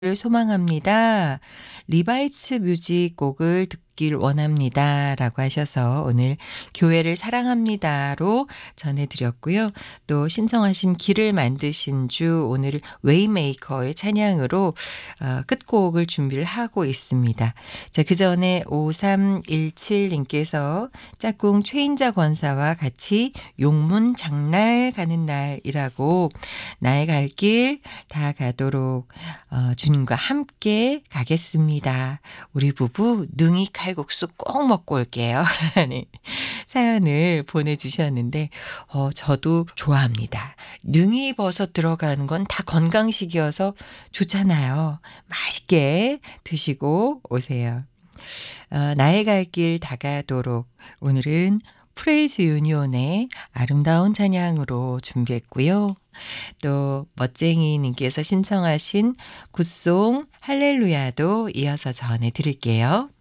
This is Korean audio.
를 소망합니다. 리바이츠 뮤직 곡을 듣길 원합니다라고 하셔서 오늘 교회를 사랑합니다로 전해드렸고요. 또 신청하신 길을 만드신 주 오늘 웨이메이커의 찬양으로 끝곡을 준비를 하고 있습니다. 자, 그전에 5317님께서 짝꿍 최인자 권사와 같이 용문 장날 가는 날이라고 나의 갈 길 다 가도록 주님과 함께 가겠습니다. 우리 부부 능이 칼국수 꼭 먹고 올게요. 라는 사연을 보내주셨는데 저도 좋아합니다. 능이 버섯 들어가는 건 다 건강식이어서 좋잖아요. 맛있게 드시고 오세요. 나의 갈 길 다가도록 오늘은 프레이즈 유니온의 아름다운 찬양으로 준비했고요. 또 멋쟁이님께서 신청하신 굿송 할렐루야도 이어서 전해드릴게요.